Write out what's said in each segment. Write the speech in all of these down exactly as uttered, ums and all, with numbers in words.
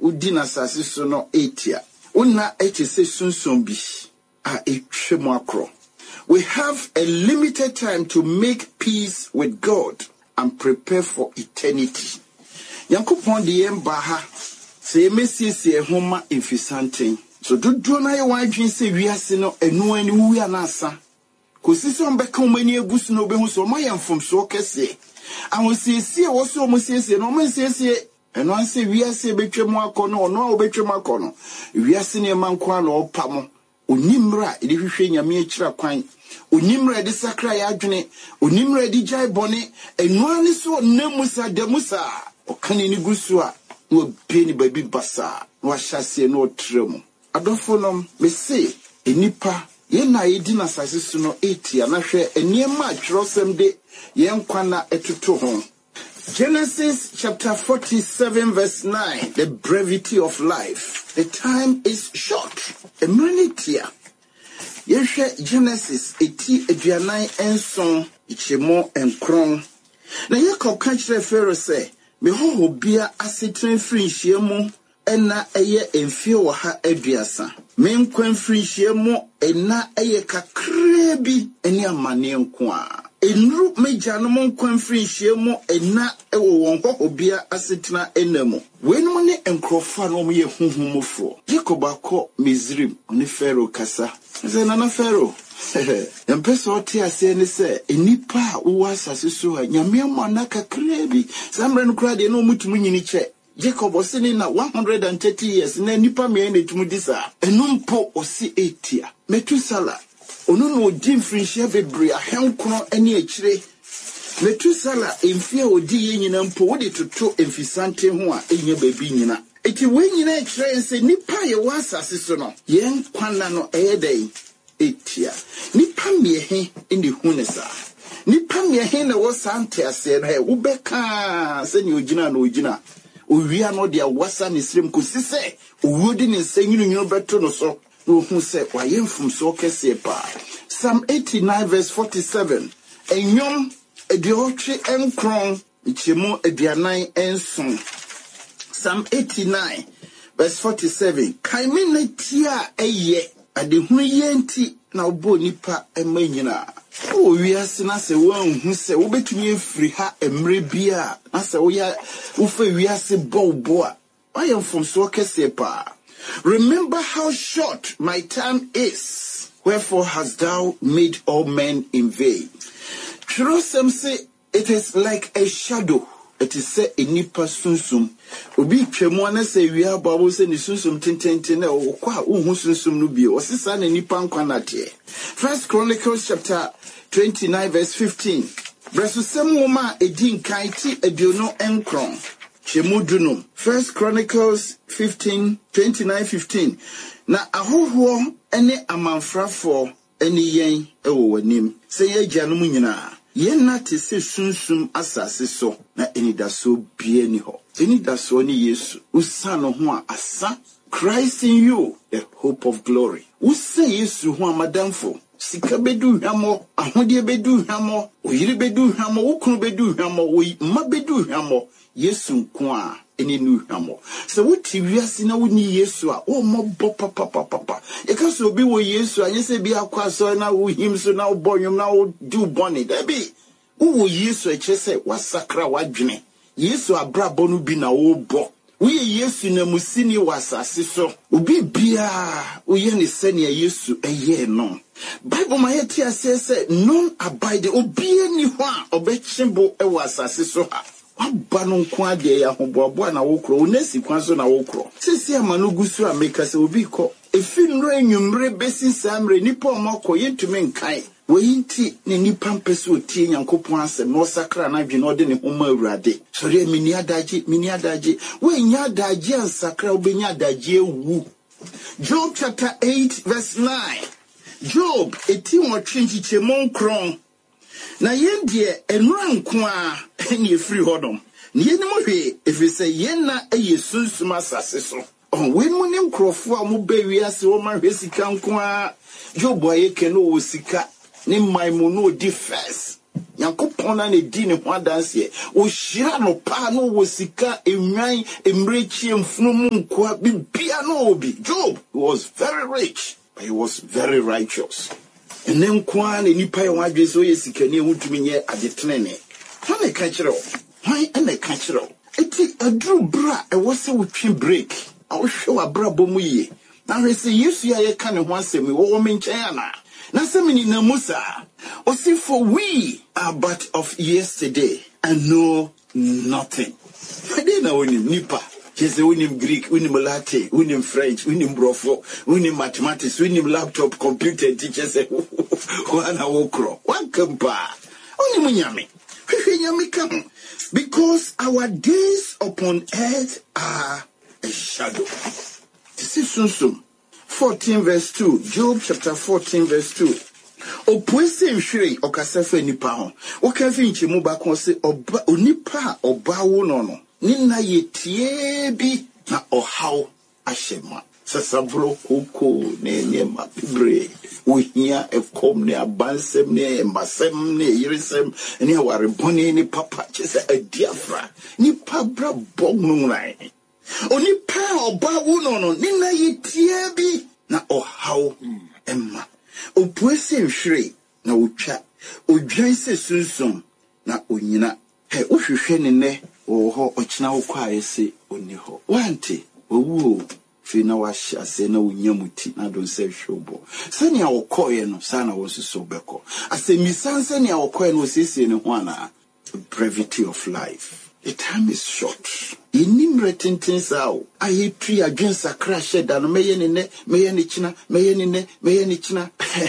udi na asase so no etia. Una eti se sunsun bi a etwe mo akro. We have a limited time to make peace with God and prepare for eternity. Yankopon de yemba ha se yemesiesie homa emfisanten. So dodo na ye wadwen se wiase no enu ani wu anasa. Kosisi on beka omani egusu no behu so mayamfomso kese. Awosiesie wo so omosiesie no omosiesie eno anse wiase betwem akono ono a obetwem akono. Wiase ne manko na opamo. Onimra edi hwehwe nyame akira kwan. Onimra de sakra ya adwene, onimra de jai bone, enu ani so namusa demusa. Okane ni gusu a no bie ni baby basa, no ahyase no tremu. Adofonom me se enipa ye na yedi na sase so no etia na hwe eniema atwerosem de yenkwa na etuto ho. Genesis chapter forty-seven verse nine, the brevity of life. The time is short. Emranitia. Yehwe Genesis eti aduanan enson ichemo enkron. Na Yakob ka kire Pharaoh say, me ho bia asetren firi hyiemu ena eye emfie wo ha aduasa. Me nkwan firi hyiemu ena eye kakra bi eni amane nko a. Enru mejanom nkwan firi hyiemu ena ewo won ho bia asetena enamo. Wenum ne enkrofo na omo ye huhumofo. Jacob akọ Mizrim ne Pharaoh kasa. Ze nana Pharaoh. Empeso oti ase ne se enipa wo asase so ha nyame amana kakra bi. Samre no kra de no mutumu nyini che. Jacob osini na one hundred thirty years na nipa me na tumu disa. Enumpo osi etia. Metusala onu no odi mfrinhia bebre ahenkono ene akire. Metusala emfia odi ye nyina mpo wo de toto emfisante ho a enya baby nyina. Eti we nyina akire nse nipa ye wa asase so no yen kwana no eyedai etia. Nipa miehe indi hunesa. Nipa miehe na wo sante ase na he wo beka se ni ogina na ogina. Owia no dia wasa ni srem kosise owodi ni nsanyinu nyino beto no so. No hu se wa yemfum so kese pa. Psalm eighty-nine verse forty-seven. Enyom ediotwe enkron ichemo edianan enson. Psalm eighty-nine verse forty-seven. Kaime na tia eye adehunu yenti na obo nipa emanyina. O wiase na se wan hu se wo betumi efiri ha emre bia na se wo ya wo fa wiase bobo a ayemfom so kese pa. Remember how short my time is. Wherefore hast thou made all men in vain? Trosem say it is like a shadow. It is say enipa sunsum. Obi twemu na say wi ababo say ni sunsum tententen na okwa uhu sunsum no bi. Osisa na nipa nkwa na te. First Chronicles chapter twenty-nine verse fifteen. Bresusem woma edin kan ti aduono enkron. Chemudunum. First Chronicles fifteen, twenty-nine, fifteen. Na ahoho ene amanfrafo ene yen ewo wanim. Se ye janum nyina. Yen na te se sunsum asase so na enidaso bie ni ho. Enidaso ni Yesu. Usano ho asa. Christ in you, the hope of glory. Usa Yesu ho amadamfo. Sika bedu hamo, ahode bedu hamo, oyire bedu hamo, ukunu bedu hamo, oyi ma bedu hamo. Yesu nkwa eni nu hamo. So wuti wiase na wuni Yesu a o mo bo papa papa papa. E ka so bi wo Yesu a yese bi akwa so na wo him so na wo bonyum na wo do boni. Da bi wo Yesu a chese wasakra wadwene. Yesu abrabo no bi na wo bo. Uye Yesu na musini wasase so. Ubi bia uye ni sene Yesu eye no. Bible ma yeti ase se non abide obi ni ho a obechimbo e wasase so ha. Wabano nkwa de ya hoboabo na wokro onesi kwan so na wokro. Sisi amanu gusu ameka se obi ko. Efi nro enwumre besi samre nipa omako yentumi nkan. Weyinti ne nipa mpese otie Nyankopon asem no sakra na dwe no de ne homa awurade. Sori mini adaje mini adaje. We nya adaje ansakra obenya adaje ewu. Job chapter eight verse nine. Job eti won twinchiche monkron. Na yendie enura nko a eni efiri hodom. Ne yenim hwe efise yenna eye sunsum asase so. On we mu ne nkrofo a mu ba wiase wo ma hwe sika nko a Job aye ke no wo sika ne maimu no di first. Nyankopon na ne di ne ho adanse e. O hira no pa no wo sika enwan emrechi emfunumu nkoa bibia no obi. Job was very rich, but he was very righteous. And then kwa ne nipa ye wadwe so ye sikani ehutumi nye adetenene. Hwan e ka kire o? Hwan e na ka kire o? Eti adru bra e wo se wotwe break. A wo hwe wa bra bomu ye. Na we se Yesu ya ye ka ne ho asem wo wo menchen ana. Na se mini na Musa. O say for we are but of yesterday and know nothing. Ade na onim nipa. Jese unim Greek, unim Latin, unim French, unim Brofo, unim mathematics, unim laptop, computer teachers, wana wokro. Wakampa. Unim nyame. Nyame come. Because our days upon earth are a shadow. This is Sunsum. fourteen verse two. Job chapter fourteen verse two. Opwese mhwere okasafa nipa ho. Wokafi nchemu ba kon se oba onipa oba wo no no. Nina yetie bi na ohaw ahyema. Sasabro koko ne ne mapibre. Ohia ekom ne abansem ne mbasem ne yiresem ne aware boni ne papa chese adiafra. Ni pabra bognunrai. Onipa oba wo no no nina yetie bi na ohaw emma. Opwese nhwere na otwa. Odwan se sunsum na onyina. He ohwehwe ne ne oho ochina wo kwa yese oni ho. Wante owu fi na wahya se na wonyamuti na don se hwobo. Sani a wokoye no sana wo so beko. Ase misanse ne a wokoye no sese ne ho ana. Brevity of life. The time is short. Inim retintin sao. Aye tri adwen sakra sheda no meye ne ne meye ne china meye ne ne meye ne china.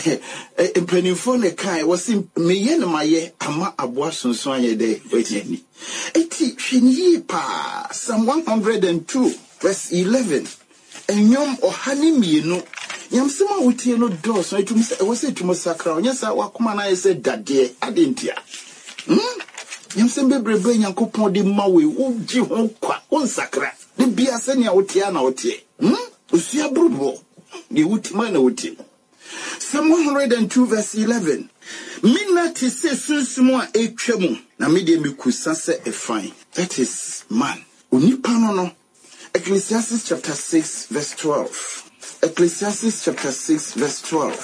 Empanifo ne kai wasi meye ne maye ama aboa sonson aye de wetani. Eti hweniyi pa Psalm one hundred two verse eleven. Enyom ohani mienu. Nyamsema wutie no do so etum se wose etum sakra onya sa wakoma na yese dade adentia. Hmm? Yamsembe brebe Nyankopon de mawe uji ho kwa onsakra de bia se ne wotia na wotie hm osua brubo de wutima na wotie. Psalm one hundred two verse eleven. Mina ti se sunsumu a etwam na me de mekusa se efan. That is man. Onipa no no. Ecclesiastes chapter six verse twelve. Ecclesiastes chapter six verse twelve.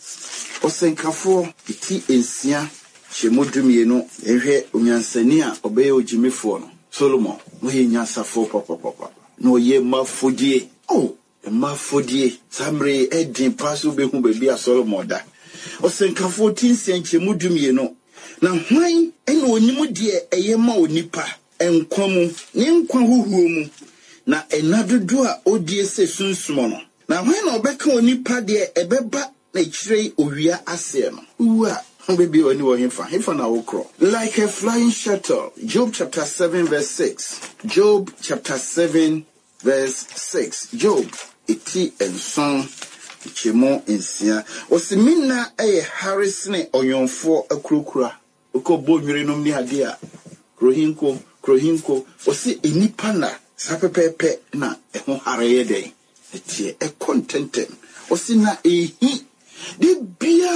Osenkafo iti ensia Shemodumie no ehwe onyansani a obeye ogimefo no Solomon no ye nyasafo papa papa no ye mafodie oh mafodie samre edin paso be hu baby a Solomon da osenkafo tinsen Shemodumie no na hwan ene onyim de eye ma onipa enkwamu ne nkwa huhuo mu na enadodo a odie se sunsumo no na hwan na obeka onipa de ebeba na kire owia ase no uwa baby when you were him na okro like a flying shuttle. Job chapter seven verse six. Job chapter seven verse six. Job eti enson chemo ensia osimina eye Harrisne oyonfo akrokura okobo nwire nom ni ade a krohinko krohinko osi enipa na sapepepe na eho hareye den eti e contentem osi na ehi de bia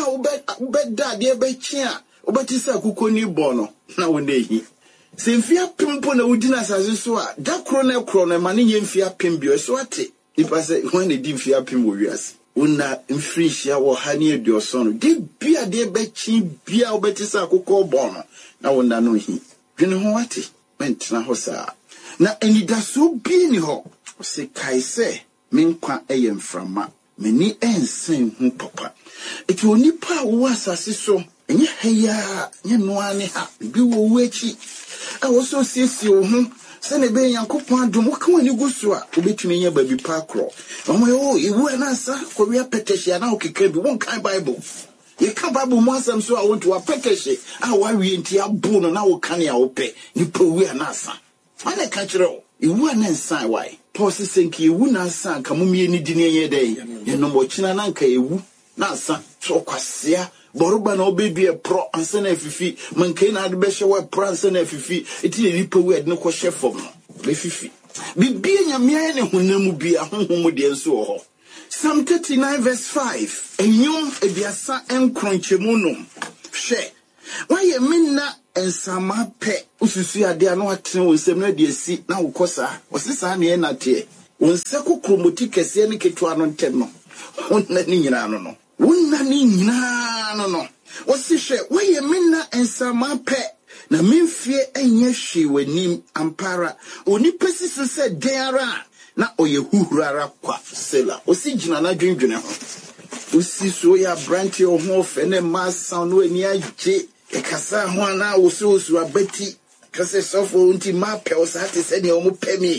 obeda de bechia obetisa akuko ni bono na wonehi se mfia pimpo na udina asase so a da kro na kro na mane nye mfia pim bio so ate ipa se when de mfia pim wo wiase una mfrihia wo ha ne aduoso no de bia de bechi bia obetisa akuko bono na wona no hi dwene ho ate mentina ho saa na enidaso bi ni ho se kaise menkwa eye mframa meni ensen hu papa eti onipa wo asase so enye heya nye noane ha bi wo wechi a wo so siesie wo hu se ne be Yankopon adom wo kan wani gusu a obetumi nya babi pa kro omo yo iwu na asa ko wi apetehia na okeka bi won kan Bible ye ka Bible mo asam so a won to apetehie a wa wi nti abu no na wo kan ya wo pe ni po wi na asa ane ka kire o iwu na nsan wai Paul senki ewu na asa ka mumie ni dini ye dey ye no mo china na nka ewu na asa so kwasea boruba na obebi e pro ansa na afifi mankai na ade be hye we pro ansa na afifi eti ne lipa we ade ne ko hye fom no be fifi bibia nyamia ne honamu bia honhom de enso ho. Psalm thirty-nine verse five. Enyum ebiasa enkronchemu no hye Why ye minna and sama pe ususu ade ano atene won sem na de asi na wo kosa osisa na e na te won seko kromoti kese ne ketua no ntem no wonna ni nyina no no wonna ni nyina no no osihwe why ye minna and sama pe na memfie enye hwe wanim ampara oni pesisi se deara na oye huhurara kwa sela osi gina na dwendwene ho osi so ya branch o ho fe ne masa no ani agye e kasa ho na oso oso abati kase sofo unti ma pe o sa te se ne o mo pe mi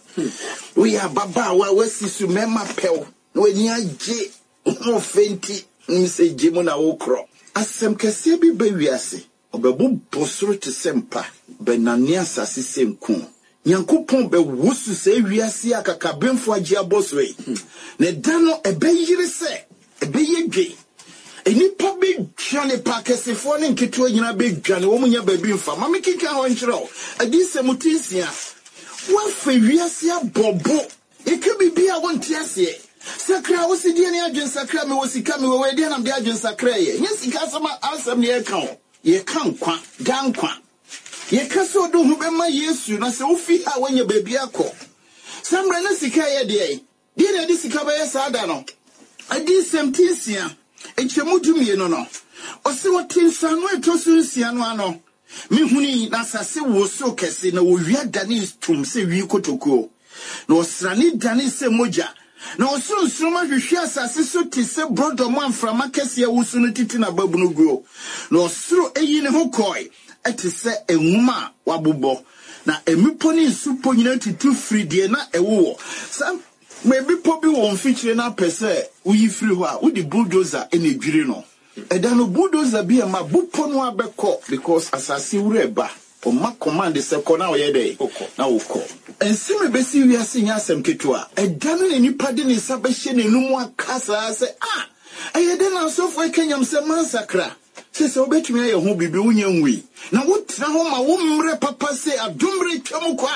we ya baba wa wasi su mema pe o no ani agye ho fenti mi se gemo na wo kro asem kase bi ba wiase obebu bosoro te sempa benane asase semku Nyankopon be wusu se wiase akakabemfo agi aboswe ne dano ebeyire se ebeyedwe enipa be dwane pakesefo ne nketo nyina be dwane wo munya babi mfa ma mekika ho nkyerɛ adi se mutinsia wa fa wiase abobo eke bibia wonte ase sakra wo sidie ne adwen sakra me wo sika me wo wedi na de adwen sakra ye nyesika sama asem ne ye kan ye kan kwa dan kwa ye kaso do hu be ma Yesu na se ofi ha wanya baby akọ samra na sika ye de de na de sika ba ye sada no adi semtinsia enchemu dumie no no o se wotinsa no etoso nsia no ano me huni na sase wo so kese na wo wia dane tum se wi kotoko na osrani dane se moja na osoro nsroma hwehwe asase so te se brodo mo amframa kese wo so no titi na babunu guo na osoro eyi ne ho koi eti se enwuma wabubo na emipo ni nsupo nyina tutu free de na ewo sam maybe pobi won feature na pese uyi free ho a udi bulldozer enedwire no eda no bulldozer bi ma bupo no abekọ because asase wure ba o ma command se ko na oye dey na wokọ ensime besi wiase nya asem ketua eda no nipa de ne sabehye nenum akasa se ah ayede na sofo ekanyam se mansakra se se obetumi aye ho bibi wunya nwi na wotra ho ma wo mre papa se adomre twam kwa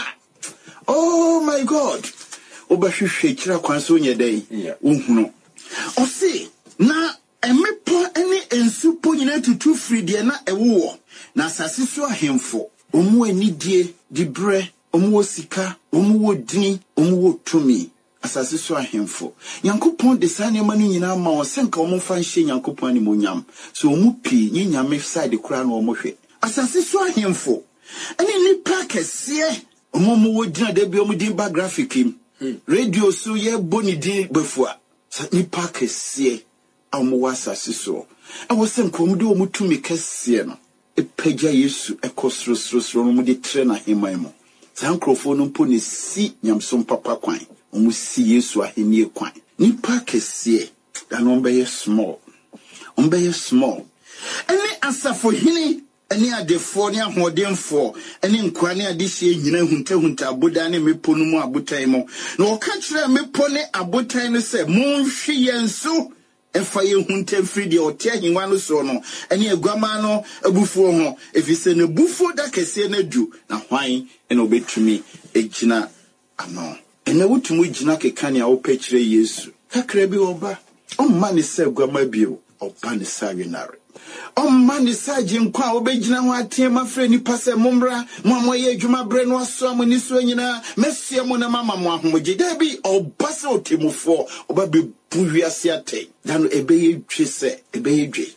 oh my god obahwehwe kira kwanso nye dai wohunu o se na emepo ene ensupo nyina tutu free de na ewo na asase so ahemfo omu anidie dibre omu osika omu wodini omu wotumi asase so ahemfo Nyankopon de sa nema no nyina ma o senka o mfa nhye Nyankopon ani monyam so omu pi nyanyame side kura na o mohwe asase so ahemfo ene nipa kese omu mo wodina da bi omu din ba graphic im radio so ye boni din befua nipa kese omu wasase so e wo senka omu de omu tumi kese no epeja Yesu ekosro sro sro no mu de tre na heman mu sankrofo no mpo ne si nyamsom papa kwan omu si Yesu ahenie kwan nipa kese da no be small ombe small ene asafo hini ene adefo ne ahodemfo ene nkwa ne adehye nyina hunta hunta aboda ne mepo no mu abotan mu na o ka kire mepo ne abotan no se monhwe yenso efa ye hunta free de ote ahinwa no so no ene aguama no abufuo ho efise ne bufuo da kese na du na hwan ene obetumi egina ano ene wutumu gina kekane a wo pekire Yesu kakra bi oba omma ne se aguama bio oba ne sagenare omma ne saje nkwa obegina ho atema frɛ ni pase momra mo amoye adwuma bre no aso amoni so nyina mesia mo na mama mo ahomje da bi oba se otemufo oba be buwiase ate dan ebeye dwese ebeye dwe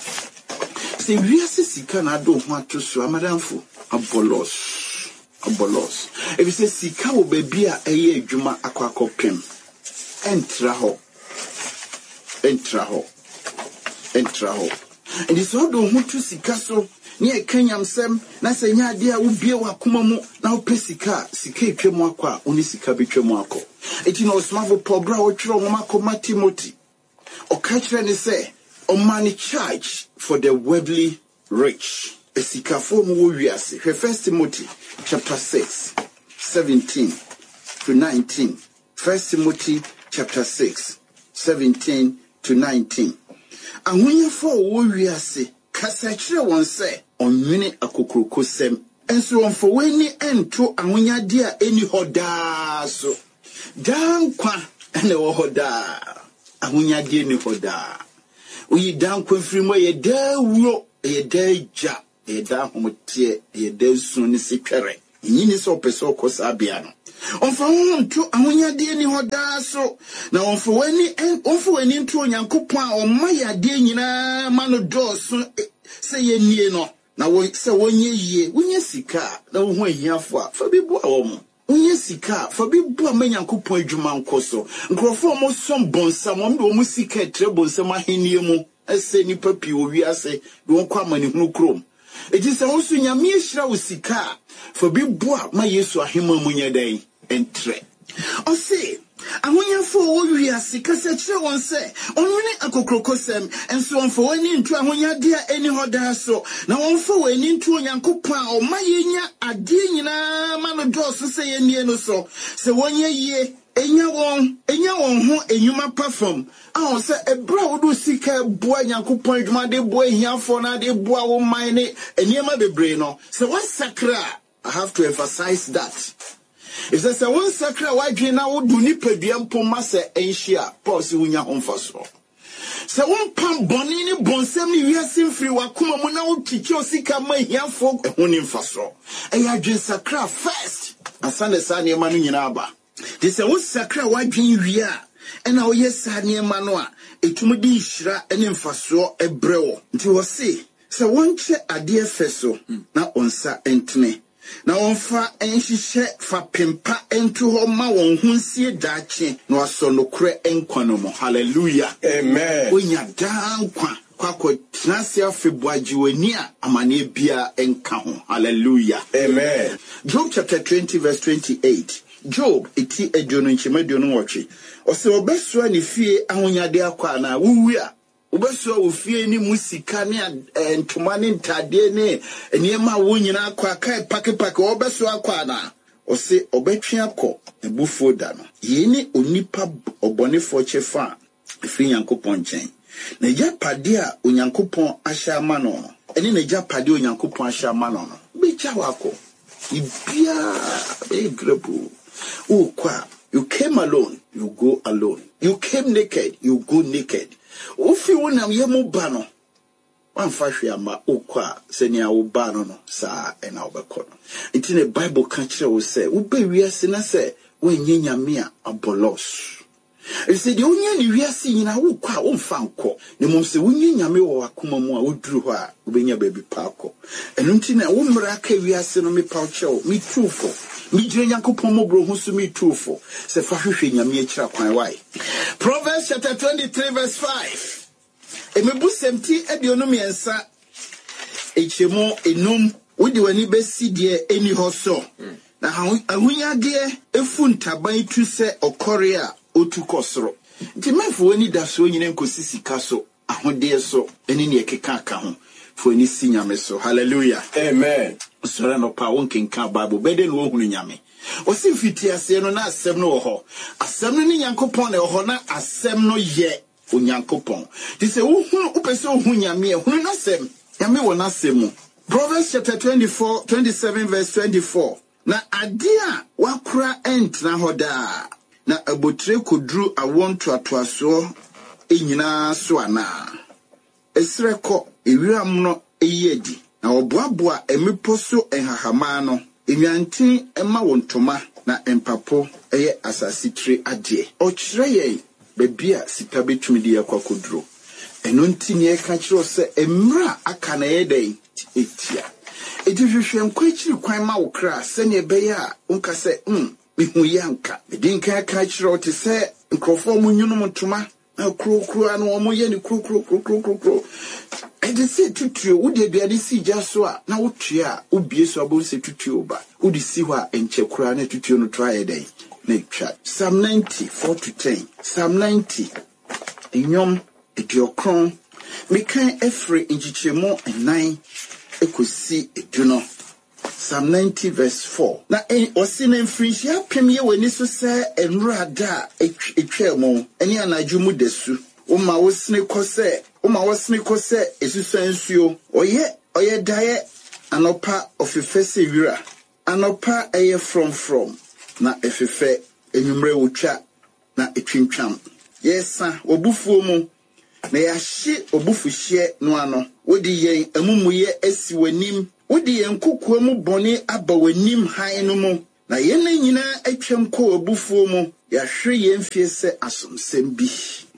se wiase sika na do ho atoso amadanfo abolos abolos ebi se sika wo baby a eye adwuma akwakopem entra ho entra ho entra ho and it's all do ho to sika so ne ekanyam sem na se nya ade a wo bie wa koma mu na wo pesika sika etwemu akwa oni sika betwemu akọ eti no smavo pobra wo twero ho makoma Timothy o kachre ne say o money charge for the worldly rich esika fo mu wo wiase First Timothy chapter six seventeen to nineteen First Timothy chapter six seventeen to nineteen Ahonya fo wo wiase kasa kire won se onwene akokrokosem enso won fo weni ento ahonya de a eni hoda so dan kwa ene wo hoda ahonya de ni hoda oyi dan kwa frimo ye da wuro a day ja, a da homotia, a day soon is a pere. Yini so peso kosabiano. On for one to Amunya dear ni hoda so. Now on for any and on for any into Yankupa or Maya dear Nina Mano Dos say ye no. Now we say one ye, when ye sika, no one here for for be boom. When ye sika, for be boom, Yankupa Juman Coso. Grow for most some bon, someone do musika treble some hinium. I say ni papi, we are say, don't come any no chrome. It is also Yamisha Usika for be boa my yesu ahima munya day and tre. O say, and when you for we are sick, I said, so one say, only a cocrocosem, and so on for any into when you dear any hoda so. Now on for any into a yankupa or my yenya a dear man of doors to say any no so. So one year. Enya won, enya won ho enyuma perform. Ah, say e bra wo do sika boa Nyankopon dwuma de boa hiafo na de boa wo man ne eniema bebre no. So one sakra, I have to emphasize that. If there's a one sakra wa dwen na wo do nipadua mpoma se enhia, Paul se wonya homfa so. So one pam boni ni bonsem ni wiase free wakoma mu na wo tiki osika ma hiafo ehwo ni mfa so. E ya dwen sakra first. Asane sa ne ma no nyina aba. This is what Sakra Wajin Ria, and now yes, Sania Manoa, a tumudi shra and infaso a brew. Until was say, so one check a dear fesso, now on sa entne. Now on fa and she shed for pimpa and to her ma on who see dachi, no so no cre and quanomo. Hallelujah. Amen. When you're down qua. Kwako Trasia Februajuenia Amane Bia and Kahon. Hallelujah. Amen. Job chapter twenty, verse twenty-eight. Job, iti ejono nchimedio no wachi. Ose obesua ni fie ahonya de akwa na wuwia. Obesua wo fie ni musika ne ntoma ne ntade ne eniema wo nyina akwa kai pake pake obesua akwa na. Ose obetwe akọ ebufo da no. Ye ni onipa obonefo chefa efiri Nyankopon nchen. Na ja pade a Onyankopon ahya ama no. Eni na ja pade Onyankopon ahya ama no. Becha wako. Ibia be grepu. Oh, kwa. You came alone, you go alone. You came naked, you go naked. Ufi wuna yemu bano. Wanfashi ama ukwa senya ubano no sa ena ubekono. Itine Bible kanchire use ube wiase na se wenye nyamia abolos. It said the only ni wiase nyina ukwa umfa nko. Ni mumse wenye nyame wa wakuma mua udru hwa ubenya baby pako. Enu ntine umra ke wiase no mi paucheo mi trufo. Mi jire Nyankopon mo bro husu mi trufo. Se fa hwehwe nyame akira kwan wai. Proverbs chapter twenty-three verse five. Emebu semti ediono miensa echemo enum wodi wani besi de eni hoso. Na ahunya de efu ntaban tu se okore a otu kosoro. Nti mefo wani da so nyine nkosi sika so ahode so eni ne ekeka aka ho. Fo ni si nyame so. Hallelujah. Amen. Sora no pa won kenka Bible bede no hunu nyame. Osi fiti ase no na asem no ho. Asem no ni Nyankopon na ho na asem no ye Onyankopon. Ti se wo hunu upese ohun nyame hunu na asem. Nyame wo na asem. Proverbs chapter twenty-four, twenty-seven verse twenty-four. Na adia wakura entra hoda. Na abotre kodru awon toatoaso enyina so ana. Esreko ewiram no eyedi. Na oboaboa emiposo enhahama no enyantin ema wontoma na empapo eye asasitire ade okire ye bebia sika betumi de yakwakodro eno ntini e ka kiro se emra aka na ye den etia edihwehwe nkwachiri kwan ma wokra se ne beya unka se mm mihu yanka edinka ka kiro te se nkrofo munyunu mutoma kro kro anu omo ye ni kro kro kro kro kro ede se tutuo wode aduade si gya so a na wotua obie so abo se tutuo ba wode si ho a enche kura na tutuo no try den na twa Psalm ninety four to ten. Psalm ninety enyom ediokron mekan efre nchichemo nine ekosi eduno. Psalm ninety verse four. Na en osina mfrinhia pemye wani so se enrada etwemo eni anaju mu desu Uma wasne kose, uma wasne kose, esusensuo. Oye, oye daye, anopa ofifese wira. Anopa eye from from. Na efefe, enyumre ucha, na etwintwam. Yesa, obufu mu. Na yashi obufu hye no ano. wodi yen amumuye esi wanim wodi yen kokua mu bone aba wanim han no mu na yen nyina atwam ko abufuo mu ya hwe yen fie se asomsem bi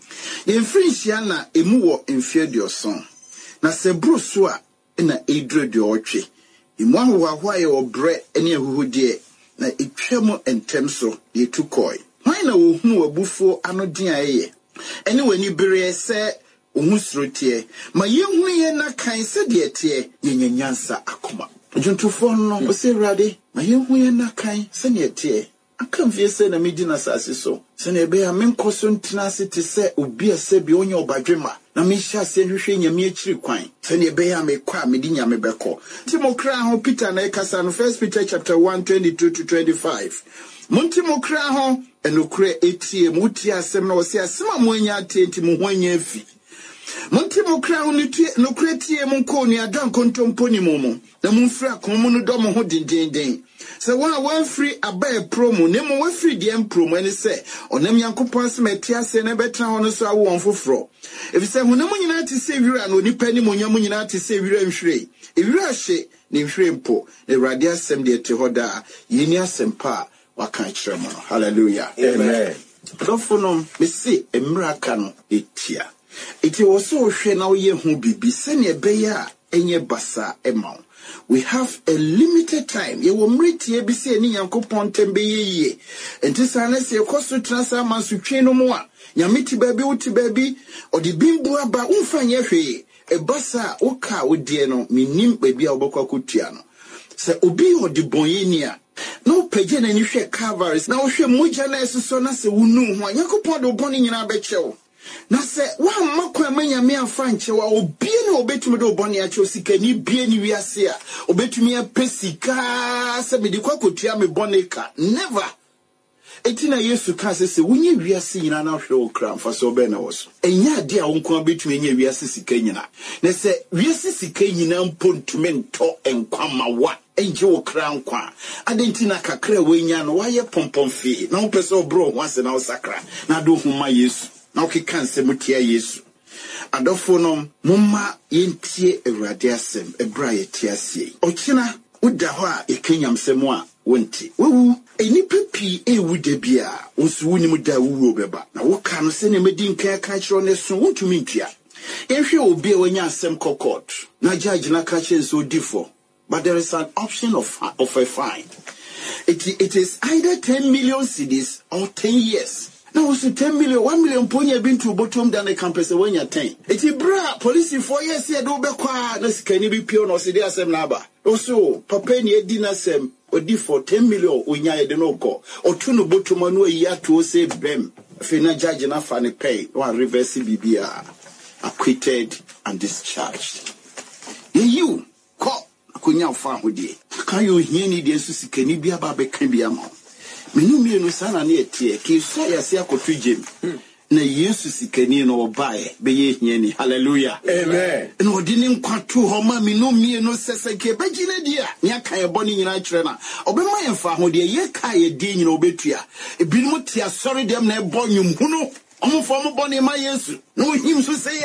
yen frinhia na emu wo mfie dioson na se bruso a na edre de otwe emu ahwa ahwa ye obre ene ahuhudie na etwam entem so de tukoi hwan na wo hu abufuo anodin aye ene wani bere se ohusrotie ma yehu ye na kan se de tie yenyanyansa akoma juntufo no o se rade ma yehu ye na kan se ne tie aka mfie se na medi na sase so se na ebe ya menkoso ntina se te se obi ase bi onye obadwema na me hia se hwehwe nyame akiri kwan se na ebe ya me kwa medi nyame beko timokra ho Peter na ekasa no First Peter chapter one twenty-two to twenty-five montimokra ho enokre etie muti asem na o se asema mo anya atenti mo ho anya afi montimokra ho nokre tie mo ko ni adan kontompo ni momo na mumfra komo no do mo ho dindindin se wa wa free abae promo ne mo wa free dem promo ene se onam yankopon se metia se na betra ho no so awo onfoforo efi se honam nyina ti se wira na onipa ni mo nyam nyina ti se wira nhwire ewira hye ne nhwire mpo ne rade asem de te hoda yeni asem pa waka kire mo hallelujah amen dofonom me se emra ka no etia iti wo so hwe na wo ye hu bibi se ne ebeya enye basa ema we have a limited time ye wo mreti e bi se ni yankopon tembe ye enti sana se koso transa mansu twe no mo a nyamiti baby uti baby odi bimbu aba umfanye hwe e basa oka odie no minim baby a obokwa kotua no se obi odi bonye ni a no peje na ni hwe Calvaries na wo hwe moja na esoso na se wunu ho yankopon do boni nyina bechewo na se wa makwa manya me afanche wa obie na obetumi do boni a che sikani bie ni wiase a obetumi a pesika se me di kwakotua me bonika never etina Yesu ka se se wunye wiase nyina na hwe okra mfa so be na wo so enya ade a wonko obetumi enya wiase sika nyina na se wiase sika nyina mpontume nto enkwama wa enje okra nkwa adentina kakra wenya no waye pompomfi na wo pese obro ho ase na wo sakra na do huma Yesu na okika nse mutia Yesu adofo no mumma yentie Awurade asem ebra yetie asie okina uda ho a ekenyamsem a wonti wewu enipa pi ewu de bia onsu woni mu da wuwo beba na woka no se ne medi nka ka kiro ne so wontumi ntua ehwe obi e wanya asem kokot na judge na ka kire so difo but there is an option of of a fine it, it is either ten million cedis or ten years. Now also ten million, one million ponya been to bottom than the campus when you're ten. It's a bra, police for yes, yeah, do be qua, no, can you be pure or see some naba? Also, papa ni dinner sem, or di for ten million, when you're the no call, or two no bottom on way ya to say bem. If you're not judge enough and a pay, one reverse B B R, acquitted and discharged. You, call, kunya fan with ye. Can you hear any dance? Can you be a baby can be a mom? Menu mi no sana na etie ki so ya se akotugem na Yesu sikani no obae be ye hiani hallelujah amen no odi ni nkwato ho ma menu mi no sese ke bagina dia nya kan e boni nyina kire na obema ye fa ho de ye ka ye di nyina obetua ebinom tia sorry dem na e bonyum hunu omfo mo boni ma Yesu no him so say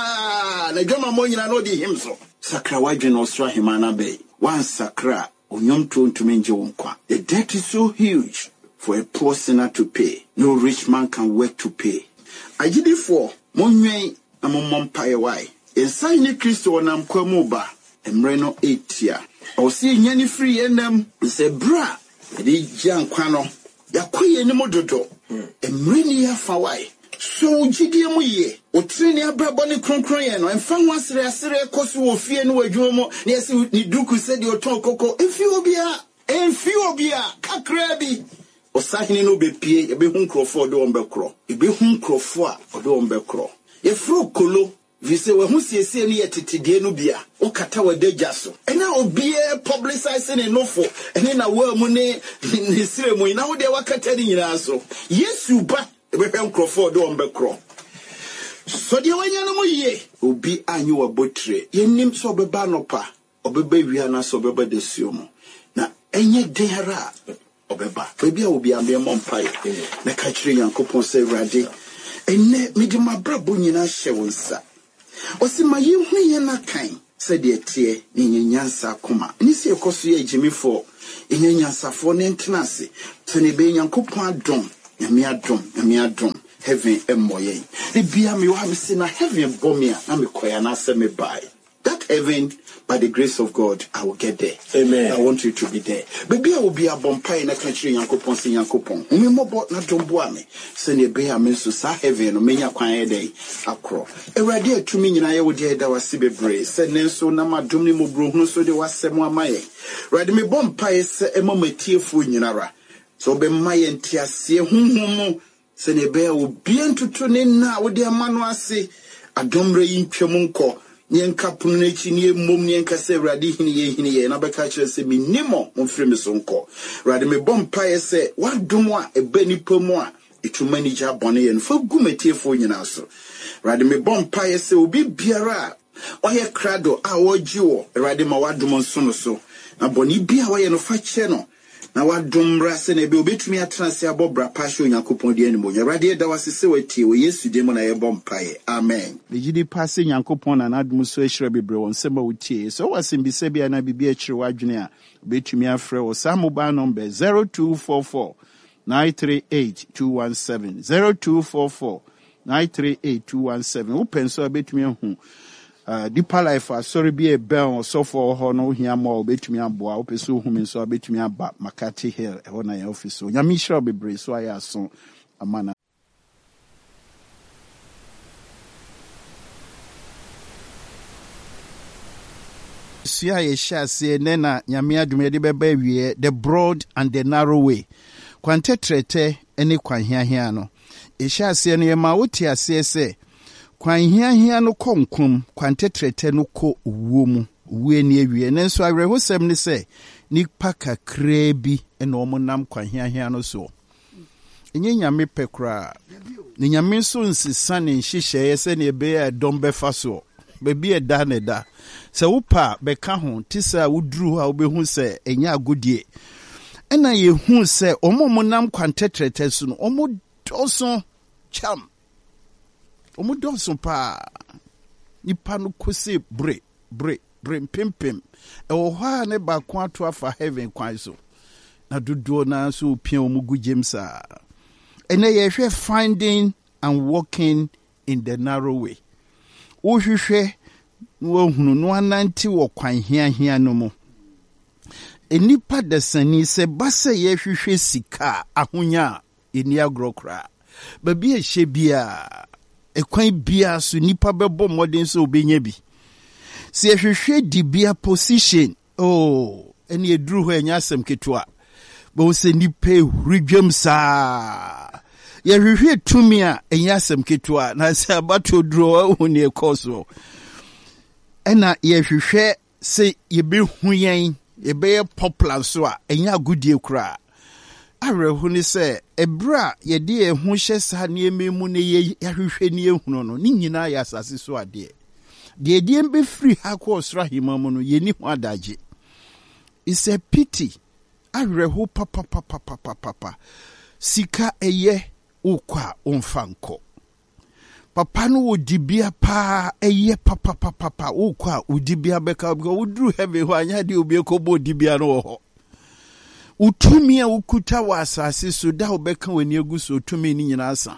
ya na dwama mo nyina no di him so sakra wadwe no so ahimana be wan sakra onyom to ntumenje wonkwa the debt is so huge for a poor sinner to pay. No rich man can work to pay. I did it for Monway and Mompaye why. In signing Christo and I'm Kwamuba and Reno eight year. I'll see any free and them say bra. The young Quano. Yakui any mododo. And Renia Fawai. So Gideon ye. O Trinia Braboni Croncroyano and found once the Assyria Cosu of Fear no Jomo. Yes, Niduku said your talk coco. If you be a and few be a cakrabi. Osahini no be pie ebe hu nkrofo de ombekro ebe hu nkrofo a de ombekro ye fro kolo vise we hu siesie ne yetetede no bia o kata wadagya so ena obi e publicize ne nofo ene na wa mu ne ne sire mu na wo de wakata ni nyina so Yesu ba ebe hwe nkrofo de ombekro so de wanya no mu ye obi anyi wa botre ye nim so obeba nopa obeba wia na so obeba de suomo na enye dehara obeba baby obi ambe mompae na ka kire yankopon se Awurade enne mede mabrabo nyina hye wonsa Osima ye hu ye na kan said the tear in Yansa Kuma. Nisi Kosia Jimmy for in Yansafo Nentanasi, Tony Bay Yankupon drum, Yamia drum, Yamia drum, heaven and moye. The beer me have seen a heaven bomia, and me quayana send me by. That heaven, by the grace of God, I will get there. Amen. I want you to be there. Baby, I will be a bompire in a country, Yankupon, see Yankupon. We more bought not Dombuame. Send a bear means to sa heaven, or many a quiet day. Acro. A radio to me, and I would hear that was Sibe Bray. Said Nelson, Nama Dumimo Bruno, so there was some one my. Ride me bompire, say a moment tearful in Yara. So be my and tear, see a hum. Send a bear will be into tuning now with their man say. A dombre in Chamunko. Nyenka punechi ni mom nyenka se radi hini ye hini ye na beka kire se mi nimo mfiri me sonko radi me bompa ye se wadom a ebe nipa mu a etuma ni ja bone ye no fa gumetiefo nyina so radi me bompa ye se obi biara oye krado a woji wo radi ma wadom nso no so na bone bia wo ye no fa kire no na wadom rase na ebe obetumi atranse abobra pasho Yakopon de animo Awurade da wasese watie wo Yesu de mo na ye bompa ye amen the gidi passe Yakopon na adom so ehire bebre won sema wotie so wasim bi se bia na bibia akire wadwene a obetumi afre wo sa mobile number zero two four four nine three eight two one seven zero two four four nine three eight two one seven wo penso obetumi hu Uh, Deeper Life, uh, sorry, be a bell so for her no here more between me and Boa, Opeso, whom so between me about Makati Hill, on my office. So, Yamisha be brave, so I ask so a man. See, I shall say, Nena, Yamia Dumedi baby, the broad and the narrow way. Quante trete, any quan here, here, no. It shall say, near Mautia, say, say. Kwan hia hia no konkum kwante trete no ko uwo mu uwe ni ewie nenso awerehosem ni se nipa kakra bi ena omonam kwan hia hia no so enye nyame pekra ni nyame so nsisa ne nhihye se ne ebe ya dombe faso bebi e da ne da se wopa beka ho tisa wuduru ha obehu se enya agodie ena ye hu se omomonam kwante trete so no omo doso cham Omu donson pa nipa no kose bre bre bre pimpim e wo ha ne ba kwa to afa heaven kwan so na dodo na so pia omu gu Jamesa ene ye hwe finding and walking in the narrow way wo hwehwe wo hunu no ananti wo kwan hia hia no mu enipa desani se base ye hwehwe sika ahonya eni agrokra ba bi ehye bia ekwan bia so nipa bebo modern so obenya bi se ehwehwe di bia position oh eni eduru ho enya asem ketwa bo se nipa hurudwam saa ye hwehwe tumi a enya asem ketwa na se abato duro ho ne ekoso ena ye hwehwe se ye be huyen ye be popular so a enya agudie kura arehu ni se ebra ye de ehu hye sa ne ememu ne ye ahwehwe ne ehunu no ni nyina ya asase so ade de de embe free ha ko osra himamu no ye ni hu adaje is a pity arehu papa papa papa papa sika eye ukwa onfanko papa no odibia pa eye papa papa papa ukwa odibia beka udru heavy ho anya de obi ko bo odibia no ho utumi a ukuta wa asase so da obeka wani eguso utumi ni nyina asa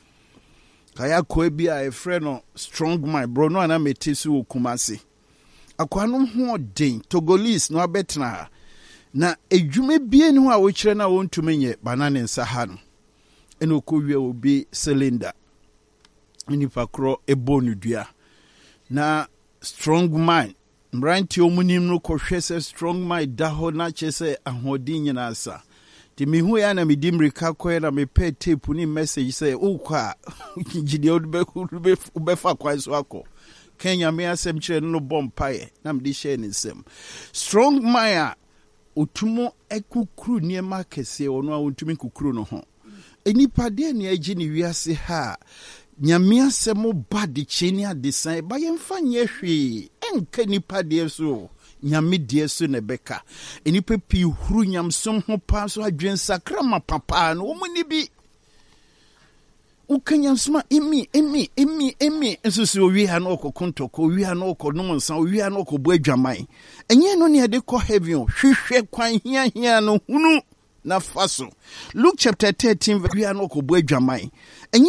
kaya ko bia e frɛ no strong my bro no ana metesi okumase akwa no ho den Togolese no abetna na edwuma bie ni ho a wo kyerɛ na wo ntumi nye banane nsa ha no ene okɔwie obi cylinder nipa kro ebonu dua na strong mind Mranti omunim no kohwe se strong mind da ho na chese ahodin nyina asa ti mihu ya na midimrika koe na mepe tape ni message say ukwa gide odbe ube fa kwa so akọ Kenya me asem kire no bompae na mdi share ni sem strong mind otumo ekukuru niema kese ono a ontumi kukuru no ho enipa de ne agi ni wiase ha nyame asemo badi chini adesan ba yemfa nye hwe enka nipa de so nyame de so ne beka enipa pi huru nyamsom ho pa so adwen sakrama papa no omuni bi ukanya nsoma emi emi emi emi nso so wi ha no kokonto ko wi ha no ko nom nsan wi ha no ko bo adwaman enye no ne de ko heaven hwehwe kwan hia hia no hunu na faso. Luke chapter thirteen verse wi ha no ko bo adwaman.